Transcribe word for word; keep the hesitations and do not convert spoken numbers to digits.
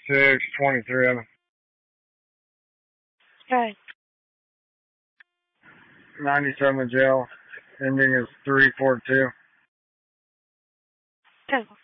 six twenty-three. Okay. ninety-seven jail. Ending is three four two. Okay.